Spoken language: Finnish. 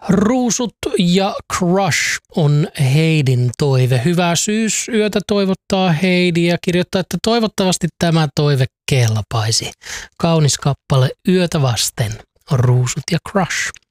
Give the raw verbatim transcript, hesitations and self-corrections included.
Ruusut ja Crush on Heidin toive. Hyvää syysyötä toivottaa Heidi ja kirjoittaa, että toivottavasti tämä toive kelpaisi. Kaunis kappale yötä vasten. Ruusut ja Crush.